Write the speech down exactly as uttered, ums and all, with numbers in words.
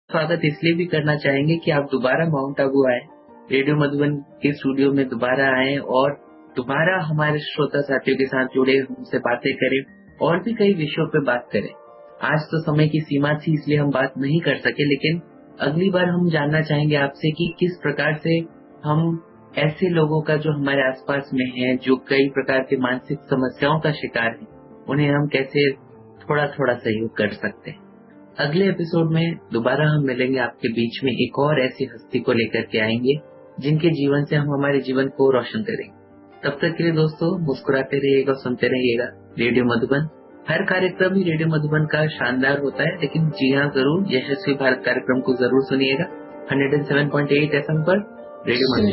स्वागत इसलिए भी करना चाहेंगे कि आप दोबारा माउंट आबू आए, रेडियो मधुबन के स्टूडियो में दोबारा आए और दोबारा हमारे श्रोता साथियों के साथ जुड़े, हमसे बातें करें और भी कई विषयों पे बात करें। आज तो समय की सीमा थी इसलिए हम बात नहीं कर सके, लेकिन अगली बार हम जानना चाहेंगे आपसे कि किस प्रकार से हम ऐसे लोगों का जो हमारे आसपास में हैं, जो कई प्रकार के मानसिक समस्याओं का शिकार हैं, उन्हें हम कैसे थोड़ा थोड़ा सहयोग कर सकते हैं। अगले एपिसोड में दोबारा हम मिलेंगे आपके बीच में, एक और ऐसी हस्ती को लेकर के आएंगे जिनके जीवन से हम हमारे जीवन को रोशन करेंगे। तब तक के लिए दोस्तों मुस्कुराते रहिएगा, सुनते रहिएगा रेडियो मधुबन। हर कार्यक्रम ही रेडियो मधुबन का शानदार होता है, लेकिन जी हाँ जरूर यशस्वी भारत कार्यक्रम को जरूर सुनिएगा hundred and seven point eight F M पर रेडियो मधुबन।